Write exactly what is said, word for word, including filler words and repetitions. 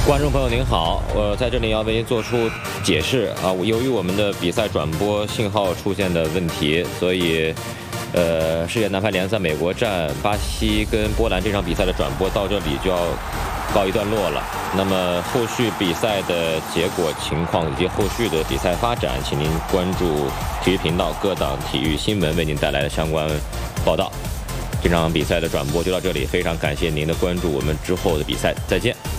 观众朋友您好，我在这里要为您做出解释啊。由于我们的比赛转播信号出现的问题，所以，呃，世界男排联赛美国站巴西跟波兰这场比赛的转播到这里就要告一段落了。那么后续比赛的结果情况以及后续的比赛发展，请您关注体育频道各档体育新闻为您带来的相关报道。这场比赛的转播就到这里，非常感谢您的关注，我们之后的比赛再见。